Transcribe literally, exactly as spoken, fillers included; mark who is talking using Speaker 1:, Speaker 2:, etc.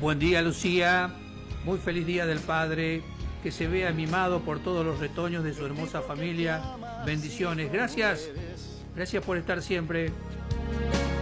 Speaker 1: Buen día, Lucía. Muy feliz Día del Padre. Que se vea mimado por todos los retoños de su hermosa familia. Bendiciones. Gracias. Gracias por estar siempre.